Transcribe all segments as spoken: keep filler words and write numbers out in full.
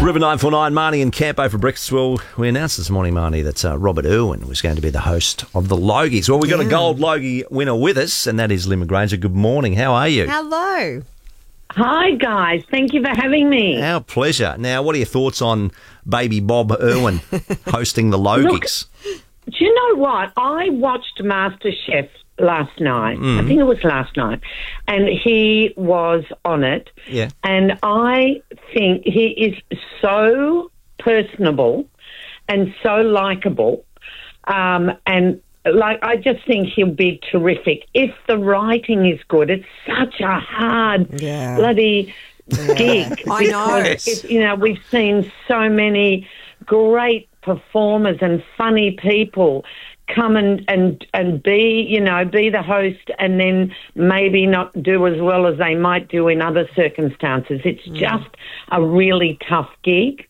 River nine four nine, Marnie and Campo for breakfast. Well, we announced this morning, Marnie, that uh, Robert Irwin was going to be the host of the Logies. Well, we've got yeah. a gold Logie winner with us, and that is Lynn Granger. Good morning. How are you? Hello. Hi, guys. Thank you for having me. Our pleasure. Now, what are your thoughts on baby Bob Irwin hosting the Logies? Look, do you know what? I watched MasterChef last night. Mm. I think it was last night. And he was on it. Yeah. And I think he is so personable and so likeable. Um, and, like, I just think he'll be terrific. If the writing is good, it's such a hard yeah. bloody yeah. gig. I know. It, you know, we've seen so many great performers and funny people come and, and, and be, you know, be the host and then maybe not do as well as they might do in other circumstances. It's mm. just a really tough gig.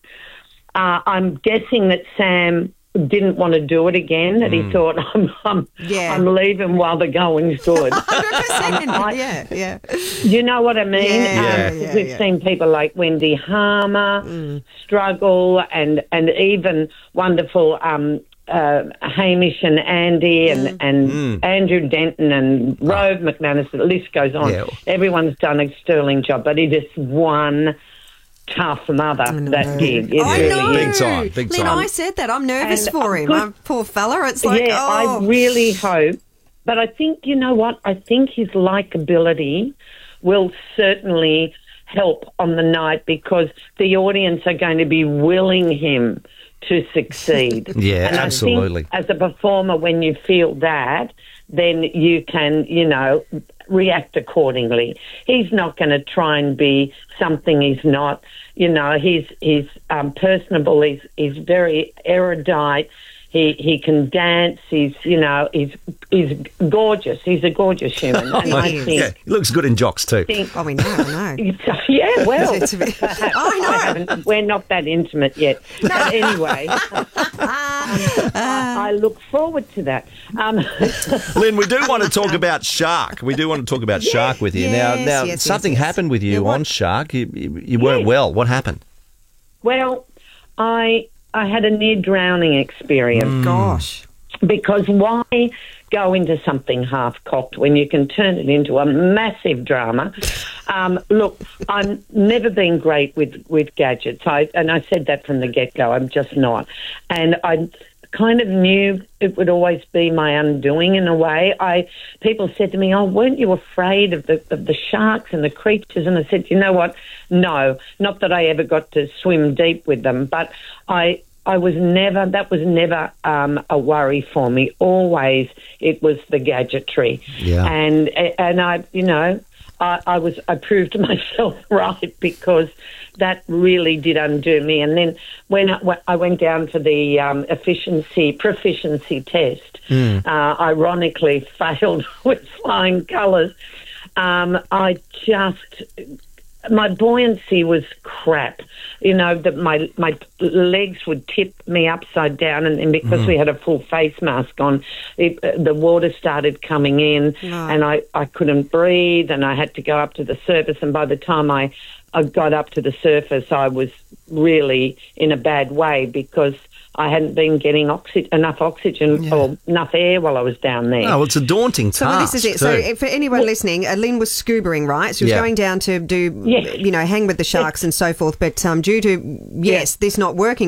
Uh, I'm guessing that Sam didn't want to do it again, that mm. he thought, I'm I'm, yeah. I'm leaving while the going's good. one hundred percent. Um, I, yeah, yeah. You know what I mean? Yeah, um, yeah, yeah, we've yeah. seen people like Wendy Harmer mm. struggle and, and even wonderful um, uh, Hamish and Andy and, mm. and mm. Andrew Denton and Rove oh. McManus. The list goes on. Yeah. Everyone's done a sterling job, but it is one tough mother, that gig. It I really know. Big time, big Lynn, time. I said that. I'm nervous And, for uh, him. good- I'm, poor fella. It's like, yeah, oh. I really hope. But I think, you know what? I think his likability will certainly help on the night because the audience are going to be willing him to succeed. Yeah, and absolutely. I think as a performer, when you feel that, then you can, you know, react accordingly. He's not going to try and be something he's not. You know, he's he's um, personable. He's he's very erudite. He he can dance. He's you know he's he's gorgeous. He's a gorgeous human. And I think, yeah, he looks good in jocks too. think Oh, we know, I know. yeah, well, It's a bit- perhaps I know. I haven't, we're not that intimate yet. But anyway, um, I, I look forward to that. Um, Lynn, we do want to talk about Shark. We do want to talk about Shark with you. Yes, now, now yes, something yes, yes. happened with you Yeah, what- on Shark. You, you, you weren't Yes. well. What happened? well, I I had a near drowning experience. Gosh. Because why go into something half-cocked when you can turn it into a massive drama? Um, look, I've never been great with, with gadgets, I, and I said that from the get-go. I'm just not. And I kind of knew it would always be my undoing in a way. I people said to me, oh, weren't you afraid of the, of the sharks and the creatures? And I said, you know what? No, not that I ever got to swim deep with them, but I... I was never, that was never um, a worry for me. Always it was the gadgetry. Yeah. And, and I, you know, I, I was, I proved myself right because that really did undo me. And then when I, when I went down for the um, efficiency, proficiency test, Mm. uh, ironically failed with flying colours. Um, I just... My buoyancy was crap. You know, that my my legs would tip me upside down, and, and because mm. we had a full face mask on, it, uh, the water started coming in, oh. and I, I couldn't breathe, and I had to go up to the surface. And by the time I, I got up to the surface, I was really in a bad way because I hadn't been getting oxy- enough oxygen Yeah. or enough air while I was down there. Oh, well, it's a daunting So task. this is it. too. So for anyone listening, uh, Lynn was scubaing, right? She was Yeah. going down to do, Yes. you know, hang with the sharks and so forth. But um, due to, yes, this not working,